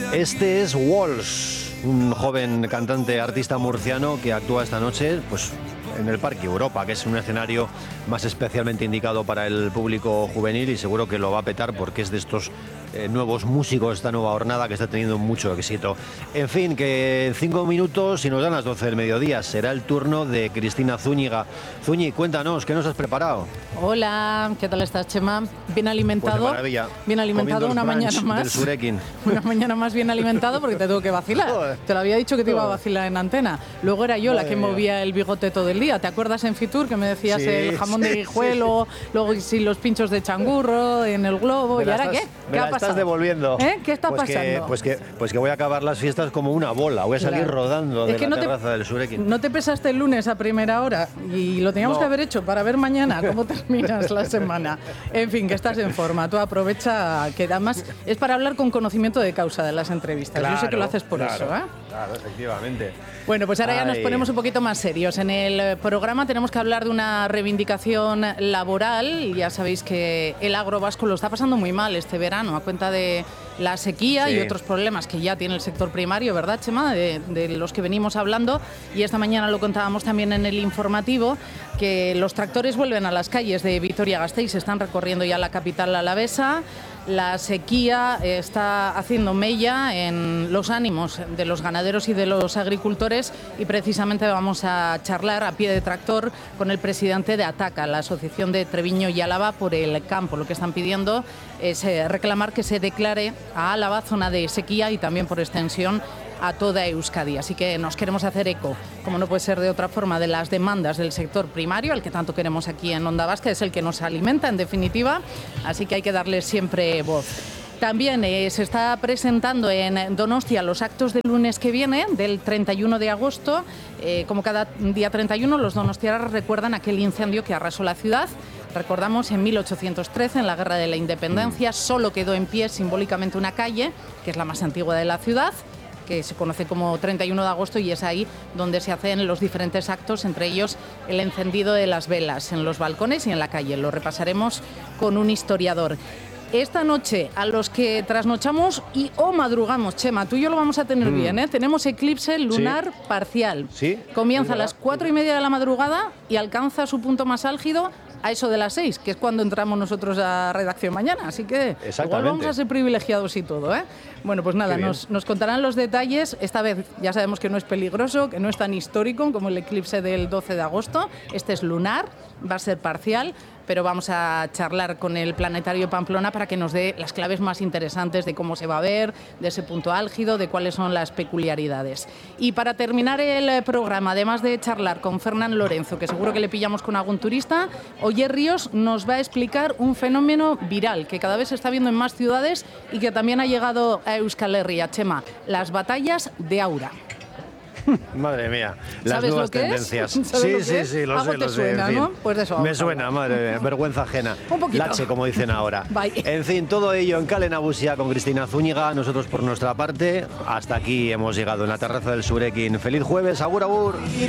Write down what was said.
Este es Walls, un joven cantante artista murciano que actúa esta noche pues, en el Parque Europa, que es un escenario más especialmente indicado para el público juvenil, y seguro que lo va a petar porque es de estos nuevos músicos, esta nueva hornada que está teniendo mucho éxito. En fin, que en 5 minutos, si nos dan las 12 del mediodía, será el turno de Cristina Zúñiga. Zúñi, cuéntanos, ¿qué nos has preparado? Hola, ¿qué tal estás, Chema? Bien alimentado. Pues de maravilla. Bien alimentado, una mañana más. Del Surekin. Una mañana más bien alimentado porque te tengo que vacilar. Te lo había dicho que te iba a vacilar en antena. Luego era yo la que movía el bigote todo el día. ¿Te acuerdas en Fitur que me decías el jamón de Guijuelo, luego sí, los pinchos de changurro en el globo? ¿Y ahora qué? ¿Qué ha pasado? Estás devolviendo. ¿Qué está pasando? Pues que voy a acabar las fiestas como una bola. Voy a salir rodando de la terraza del Surekin. No te pesaste el lunes a primera hora y lo teníamos que haber hecho para ver mañana cómo terminas la semana. En fin, que estás en forma. Tú aprovecha, que además es para hablar con conocimiento de causa de las entrevistas. Yo sé que lo haces por eso, ¿eh? Claro, efectivamente. Bueno, pues ahora ya nos ponemos un poquito más serios. En el programa tenemos que hablar de una reivindicación laboral. Ya sabéis que el agro vasco lo está pasando muy mal este verano a cuenta de la sequía y otros problemas que ya tiene el sector primario, ¿verdad, Chema? De los que venimos hablando. Y esta mañana lo contábamos también en el informativo, que los tractores vuelven a las calles de Vitoria-Gasteiz, están recorriendo ya la capital alavesa. La sequía está haciendo mella en los ánimos de los ganaderos y de los agricultores, y precisamente vamos a charlar a pie de tractor con el presidente de ATACA, la Asociación de Treviño y Álava por el Campo. Lo que están pidiendo es reclamar que se declare a Álava zona de sequía y también por extensión a toda Euskadi. Así que nos queremos hacer eco, como no puede ser de otra forma, de las demandas del sector primario, al que tanto queremos aquí en Onda Vasca, es el que nos alimenta en definitiva, así que hay que darle siempre voz. También se está presentando en Donostia los actos del lunes que viene, del 31 de agosto. Como cada día 31, los donostiarras recuerdan aquel incendio que arrasó la ciudad. Recordamos, en 1813, en la Guerra de la Independencia, solo quedó en pie simbólicamente una calle, que es la más antigua de la ciudad, que se conoce como 31 de agosto, y es ahí donde se hacen los diferentes actos, entre ellos el encendido de las velas en los balcones y en la calle. Lo repasaremos con un historiador. Esta noche, a los que trasnochamos o madrugamos, Chema, tú y yo lo vamos a tener bien, ¿eh? Tenemos eclipse lunar parcial. Sí. Comienza a las 4:30 de la madrugada y alcanza su punto más álgido a eso de las 6, que es cuando entramos nosotros a redacción mañana. Así que igual vamos a ser privilegiados y todo, ¿eh? Bueno, pues nada, nos contarán los detalles. Esta vez ya sabemos que no es peligroso, que no es tan histórico como el eclipse del 12 de agosto. Este es lunar, va a ser parcial, pero vamos a charlar con el Planetario Pamplona para que nos dé las claves más interesantes de cómo se va a ver, de ese punto álgido, de cuáles son las peculiaridades. Y para terminar el programa, además de charlar con Fernán Lorenzo, que seguro que le pillamos con algún turista, Oyer Ríos nos va a explicar un fenómeno viral que cada vez se está viendo en más ciudades y que también ha llegado a Euskal Herria. Chema, las batallas de Aura. Madre mía, las nuevas tendencias. Sí, lo sé. Suena, en fin, ¿no? Pues de eso me suena, madre mía, vergüenza ajena. Un poquito. Lache, como dicen ahora. Bye. En fin, todo ello en Kale Nagusia con Cristina Zúñiga. Nosotros por nuestra parte, hasta aquí hemos llegado en la terraza del Surekin. Feliz jueves, agur, agur.